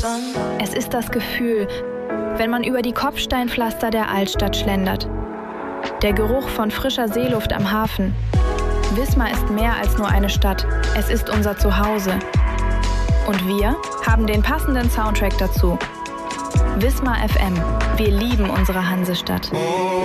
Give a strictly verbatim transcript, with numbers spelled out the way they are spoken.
Es ist das Gefühl, wenn man über die Kopfsteinpflaster der Altstadt schlendert. Der Geruch von frischer Seeluft am Hafen. Wismar ist mehr als nur eine Stadt. Es ist unser Zuhause. Und wir haben den passenden Soundtrack dazu. Wismar F M. Wir lieben unsere Hansestadt.